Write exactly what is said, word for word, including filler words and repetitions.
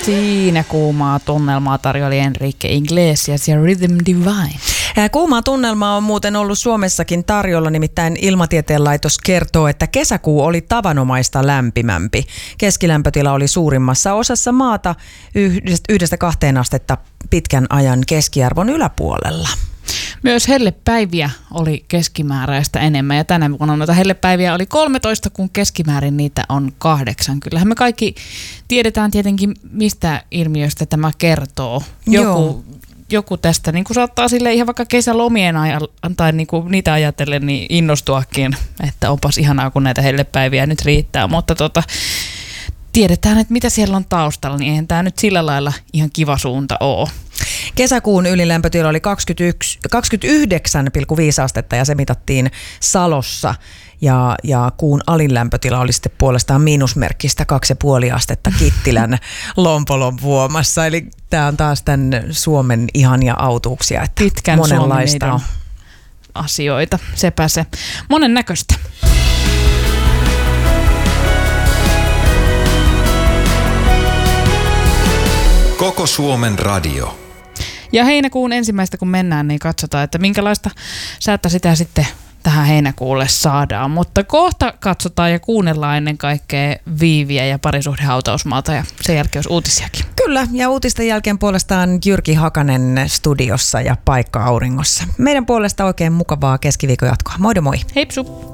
Siinä kuumaa tunnelmaa tarjoili Enrique Iglesias ja Rhythm Divine. Kuumaa tunnelmaa on muuten ollut Suomessakin tarjolla, nimittäin Ilmatieteen laitos kertoo, että kesäkuu oli tavanomaista lämpimämpi. Keskilämpötila oli suurimmassa osassa maata yhdestä kahteen astetta pitkän ajan keskiarvon yläpuolella. Myös hellepäiviä oli keskimääräistä enemmän ja tänä vuonna noita hellepäiviä oli kolmetoista, kun keskimäärin niitä on kahdeksan. Kyllähän me kaikki tiedetään tietenkin, mistä ilmiöstä tämä kertoo. Joku, joku tästä niin kuin saattaa sille ihan vaikka kesälomien ajan, tai niin kuin niitä ajatellen niin innostuakin, että onpas ihanaa, kun näitä hellepäiviä nyt riittää, mutta tota, tiedetään, että mitä siellä on taustalla, niin eihän tämä nyt sillä lailla ihan kiva suunta ole. Kesäkuun ylilämpötila oli kaksikymmentäyksi, kaksikymmentäyhdeksän pilkku viisi astetta ja se mitattiin Salossa. Ja, ja kuun alinlämpötila oli sitten puolestaan miinusmerkkistä kaksi pilkku viisi astetta Kittilän Lompolon vuomassa. Eli tämä on taas tämän Suomen ihania autuuksia, että pitkän monenlaista on asioita. Sepä se. Monen näköistä. Koko Suomen radio. Ja heinäkuun ensimmäistä kun mennään, niin katsotaan, että minkälaista säätä sitä sitten tähän heinäkuulle saadaan. Mutta kohta katsotaan ja kuunnellaan ennen kaikkea Viiviä ja Parisuhdehautausmaata ja sen jälkeen olisi uutisiakin. Kyllä, ja uutisten jälkeen puolestaan Jyrki Hakanen studiossa ja paikka auringossa. Meidän puolesta oikein mukavaa keskiviikon jatkoa. Moi moi! Heipsu!